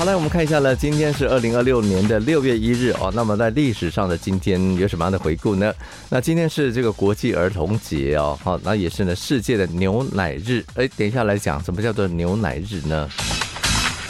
好，来我们看一下呢，今天是2026年的6月1日哦。那么在历史上的今天有什么样的回顾呢？那今天是这个国际儿童节哦，好，那也是呢世界的牛奶日。等一下来讲什么叫做牛奶日呢？